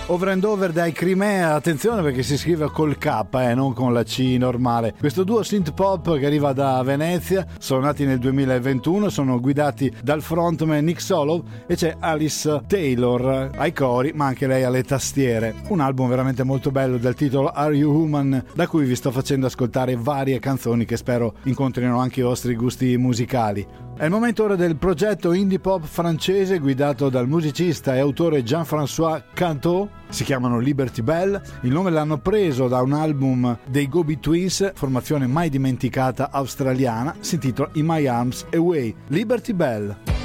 Over and Over dai Crimea, attenzione perché si scrive col K, non con la C normale. Questo duo synth pop che arriva da Venezia, sono nati nel 2021, sono guidati dal frontman Nick Solo e c'è Alice Taylor ai cori, ma anche lei alle tastiere. Un album veramente molto bello dal titolo Are You Human, da cui vi sto facendo ascoltare varie canzoni che spero incontrino anche i vostri gusti musicali. È il momento ora del progetto indie pop francese guidato dal musicista e autore Jean-François Cantot. Si chiamano Liberty Bell, il nome l'hanno preso da un album dei Gobi Twins, formazione mai dimenticata australiana, si intitola In My Arms Away. Liberty Bell.